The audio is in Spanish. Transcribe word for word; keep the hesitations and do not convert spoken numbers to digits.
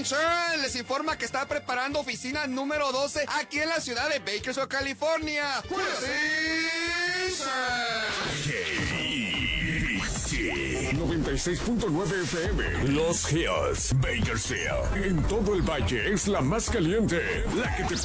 Insurance les informa que está preparando oficina número doce aquí en la ciudad de Bakersfield, California. noventa y seis punto nueve F M. Los Hills, Bakersfield. En todo el valle es la más caliente, la que te